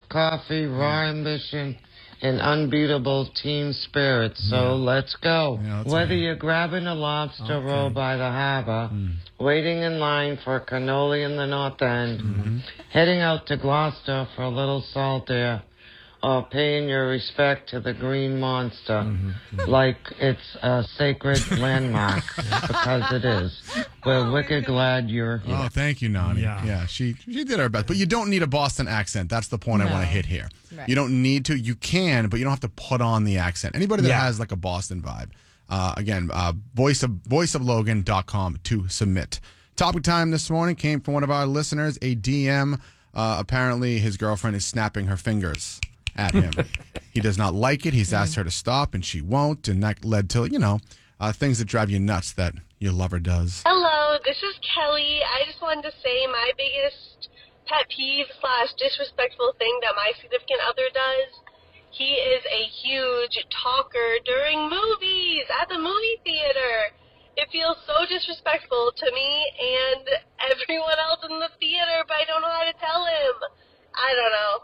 coffee, raw ambition, and unbeatable team spirit. So let's go. Yeah, Whether you're grabbing a lobster roll by the harbor, waiting in line for cannoli in the North End, heading out to Gloucester for a little salt air, or paying your respect to the Green Monster like it's a sacred landmark, because it is. We're wicked glad you're here. Oh, thank you, Nani. Yeah, she did her best. But you don't need a Boston accent. That's the point I want to hit here. Right. You don't need to. You can, but you don't have to put on the accent. Anybody that has like a Boston vibe, again, voiceoflogan.com to submit. Topic time this morning came from one of our listeners, a DM. Apparently, his girlfriend is snapping her fingers at him. He does not like it. He's asked her to stop, and she won't, and that led to, things that drive you nuts that your lover does. Hello, this is Kelly. I just wanted to say my biggest pet peeve / disrespectful thing that my significant other does. He is a huge talker during movies at the movie theater. It feels so disrespectful to me and everyone else in the theater, but I don't know how to tell him. I don't know.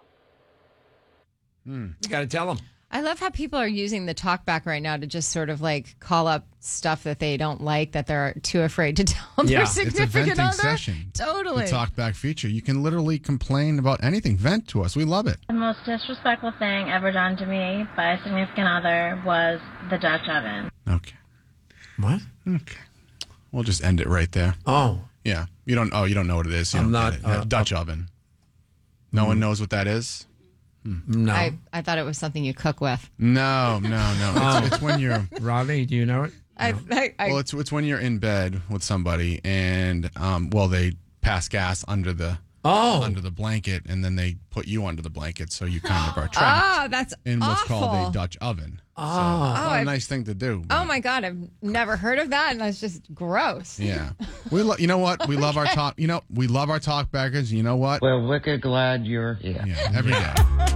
You got to tell them. I love how people are using the talkback right now to just sort of like call up stuff that they don't like, that they're too afraid to tell their significant other. It's a venting session. Totally. The talkback feature. You can literally complain about anything. Vent to us. We love it. The most disrespectful thing ever done to me by a significant other was the Dutch oven. Okay. What? Okay. We'll just end it right there. Oh. Yeah. You don't know what it is. I'm not. Dutch oven. No one knows what that is? No. I thought it was something you cook with. No. It's when you're... Robbie, do you know it? Well, it's when you're in bed with somebody and, they pass gas under the blanket, and then they put you under the blanket, so you kind of are trapped that's in what's awful. called a Dutch oven. So it's not a nice thing to do. Oh, my God. I've never heard of that, and that's just gross. Yeah. You know what? We love our talk. We love our talkbackers. You know what? We're wicked glad you're here. Yeah, every day.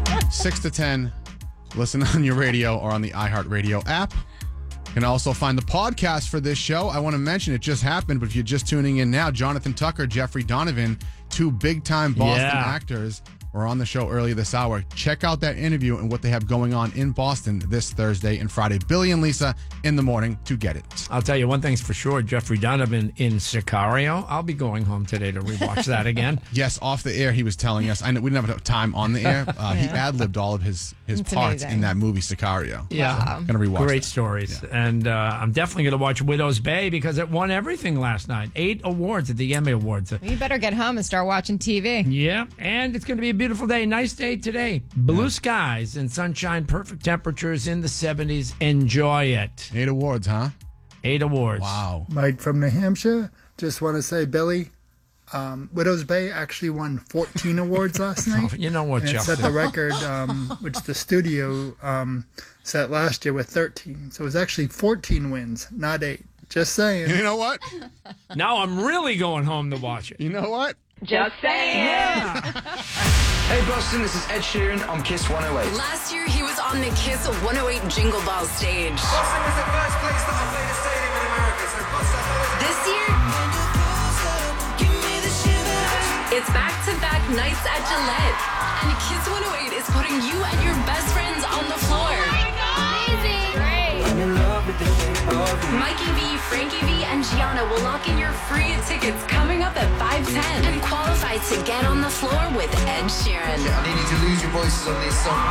6 to 10. Listen on your radio or on the iHeartRadio app. You can also find the podcast for this show. I want to mention it just happened, but if you're just tuning in now, Jonathan Tucker, Jeffrey Donovan, two big-time Boston actors, were on the show earlier this hour. Check out that interview and what they have going on in Boston this Thursday and Friday. Billy and Lisa in the morning to get it. I'll tell you one thing's for sure. Jeffrey Donovan in Sicario. I'll be going home today to rewatch that again. Yes, off the air he was telling us. I know we didn't have time on the air. He ad-libbed all of his parts in that movie Sicario. Yeah. So, going to rewatch Great that. stories. Yeah. And I'm definitely going to watch Widow's Bay because it won everything last night. 8 awards at the Emmy Awards. You better get home and start watching TV. Yeah, and it's going to be a beautiful day. Nice day today. Blue skies and sunshine, perfect temperatures in the 70s. Enjoy it. 8 awards, huh? 8 awards. Wow. Mike from New Hampshire. Just want to say, Billy, Widow's Bay actually won 14 awards last night. You know what, and it set the record, which the studio set last year with 13. So it was actually 14 wins, not 8. Just saying. You know what? Now I'm really going home to watch it. You know what? Just saying. Yeah. Hey Boston, this is Ed Sheeran on Kiss 108. Last year he was on the Kiss 108 Jingle Ball stage. Boston is the first place that I played a stadium in America, so Boston. This year, it's back-to-back nights at Gillette. And Kiss 108 is putting you and your best friends on the floor. Oh my God! Amazing! Great! Mikey V, Frankie V, and Gianna will lock in your free tickets coming up at 5:10 and qualify to get on the floor with Ed Sheeran. I need you to lose your voices on this song.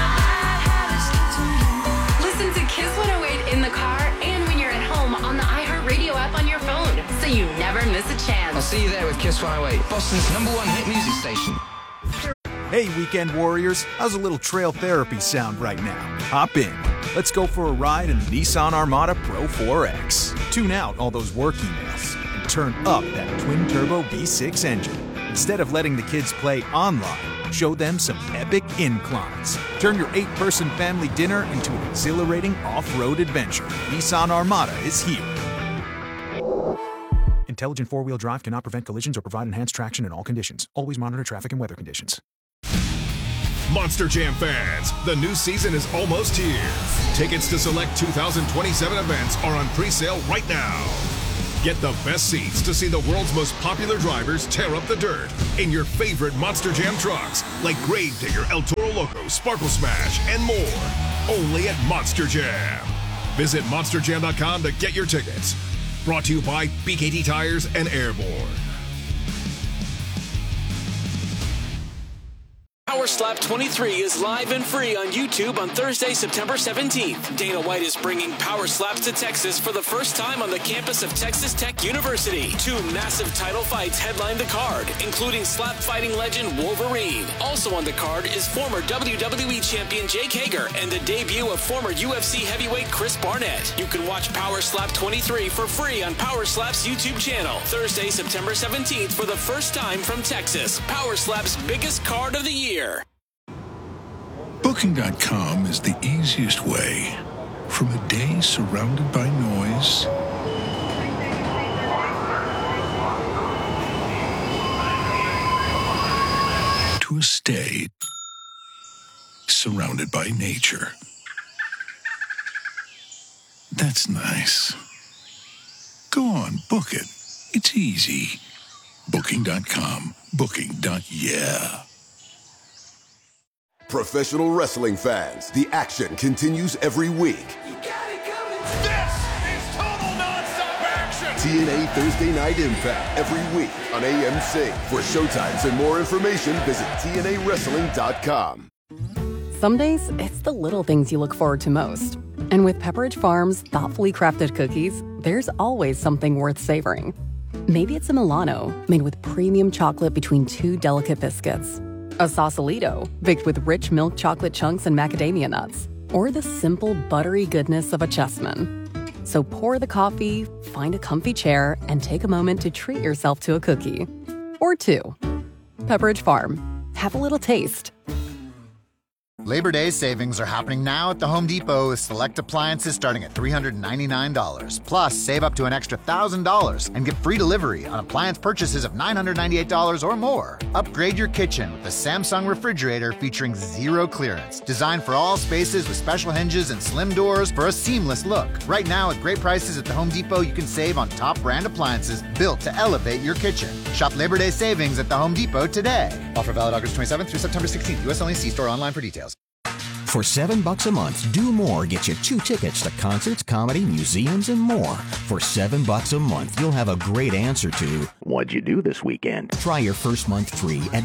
Listen to Kiss 108 in the car and when you're at home on the iHeartRadio app on your phone, so you never miss a chance. I'll see you there with Kiss 108, Boston's #1 hit music station. Hey, weekend warriors, how's a little trail therapy sound right now? Hop in. Let's go for a ride in the Nissan Armada Pro 4X. Tune out all those work emails and turn up that twin-turbo V6 engine. Instead of letting the kids play online, show them some epic inclines. Turn your 8-person family dinner into an exhilarating off-road adventure. Nissan Armada is here. Intelligent four-wheel drive cannot prevent collisions or provide enhanced traction in all conditions. Always monitor traffic and weather conditions. Monster Jam fans, the new season is almost here. Tickets to select 2027 events are on pre-sale right now. Get the best seats to see the world's most popular drivers tear up the dirt in your favorite Monster Jam trucks, like Grave Digger, El Toro Loco, Sparkle Smash, and more. Only at Monster Jam. Visit monsterjam.com to get your tickets. Brought to you by BKT Tires and Airborne. Power Slap 23 is live and free on YouTube on Thursday, September 17th. Dana White is bringing Power Slaps to Texas for the first time on the campus of Texas Tech University. 2 massive title fights headline the card, including slap fighting legend Wolverine. Also on the card is former WWE champion Jake Hager and the debut of former UFC heavyweight Chris Barnett. You can watch Power Slap 23 for free on Power Slap's YouTube channel. Thursday, September 17th for the first time from Texas. Power Slap's biggest card of the year. Booking.com is the easiest way. From a day surrounded by noise to a stay surrounded by nature. That's nice. Go on, book it. It's easy. Booking.com. Booking.yeah. Professional wrestling fans, the action continues every week. This is total non-stop action! TNA Thursday Night Impact every week on AMC. For showtimes and more information, visit TNAWrestling.com. Some days, it's the little things you look forward to most. And with Pepperidge Farm's thoughtfully crafted cookies, there's always something worth savoring. Maybe it's a Milano, made with premium chocolate between 2 delicate biscuits. A Sausalito, baked with rich milk chocolate chunks and macadamia nuts. Or the simple, buttery goodness of a Chessman. So pour the coffee, find a comfy chair, and take a moment to treat yourself to a cookie. Or 2. Pepperidge Farm. Have a little taste. Labor Day savings are happening now at the Home Depot with select appliances starting at $399. Plus, save up to an extra $1,000 and get free delivery on appliance purchases of $998 or more. Upgrade your kitchen with the Samsung refrigerator featuring 0 clearance. Designed for all spaces with special hinges and slim doors for a seamless look. Right now, at great prices at the Home Depot, you can save on top brand appliances built to elevate your kitchen. Shop Labor Day savings at the Home Depot today. Offer valid August 27th through September 16th. U.S. only. See store online for details. For $7 a month, Do More gets you 2 tickets to concerts, comedy, museums, and more. For $7 a month, you'll have a great answer to, what'd you do this weekend? Try your first month free at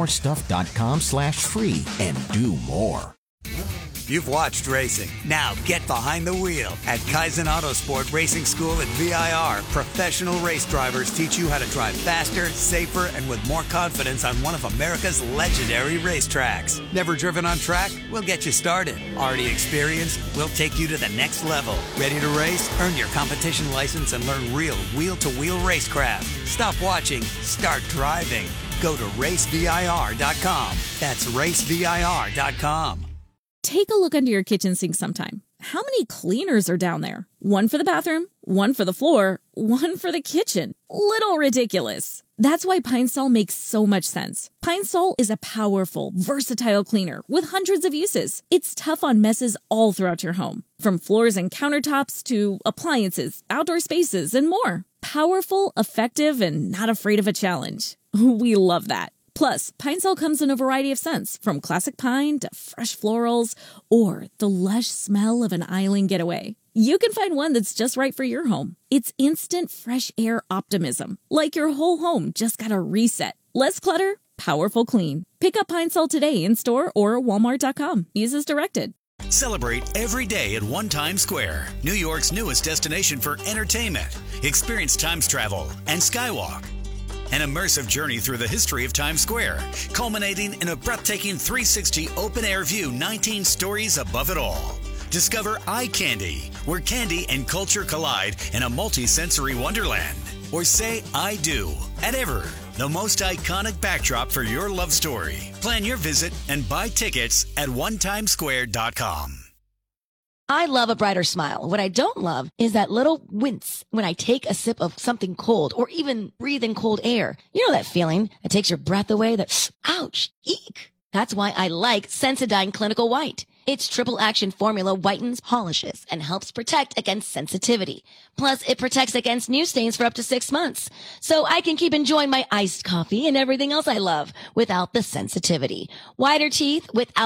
domorestuff.com/free and do more. You've watched racing. Now get behind the wheel. At Kaizen Autosport Racing School at VIR, professional race drivers teach you how to drive faster, safer, and with more confidence on one of America's legendary racetracks. Never driven on track? We'll get you started. Already experienced? We'll take you to the next level. Ready to race? Earn your competition license and learn real wheel-to-wheel racecraft. Stop watching. Start driving. Go to racevir.com. That's racevir.com. Take a look under your kitchen sink sometime. How many cleaners are down there? One for the bathroom, one for the floor, one for the kitchen. Little ridiculous. That's why Pine Sol makes so much sense. Pine Sol is a powerful, versatile cleaner with hundreds of uses. It's tough on messes all throughout your home, from floors and countertops to appliances, outdoor spaces, and more. Powerful, effective, and not afraid of a challenge. We love that. Plus, Pine Sol comes in a variety of scents, from classic pine to fresh florals, or the lush smell of an island getaway. You can find one that's just right for your home. It's instant fresh air optimism, like your whole home just got a reset. Less clutter, powerful clean. Pick up Pine Sol today in store or walmart.com. Use as directed. Celebrate every day at One Times Square, New York's newest destination for entertainment. Experience Times Travel and Skywalk. An immersive journey through the history of Times Square, culminating in a breathtaking 360 open-air view 19 stories above it all. Discover Eye Candy, where candy and culture collide in a multi-sensory wonderland. Or say I do at Ever, the most iconic backdrop for your love story. Plan your visit and buy tickets at onetimesquare.com. I love a brighter smile. What I don't love is that little wince when I take a sip of something cold or even breathe in cold air. You know that feeling that takes your breath away, that ouch, eek. That's why I like Sensodyne Clinical White. Its triple action formula whitens, polishes, and helps protect against sensitivity. Plus, it protects against new stains for up to 6 months. So I can keep enjoying my iced coffee and everything else I love without the sensitivity. Whiter teeth without